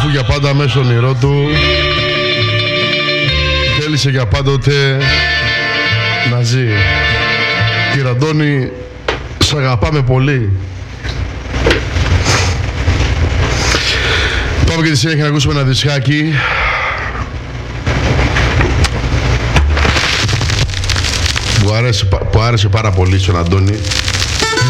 αφού για πάντα μέσα στον όνειρό του θέλησε για πάντοτε να ζει. Κύριε Αντώνη, σ' αγαπάμε πολύ. Πάμε και τη συνέχεια να ακούσουμε ένα δισκάκι που άρεσε πάρα πολύ στον Αντώνη.